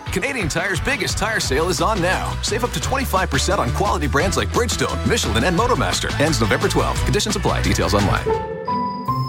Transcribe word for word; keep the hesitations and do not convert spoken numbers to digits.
Canadian Tire's biggest tire sale is on now. Save up to twenty-five percent on quality brands like Bridgestone, Michelin, and MotoMaster. Ends November twelfth. Conditions apply. Details online.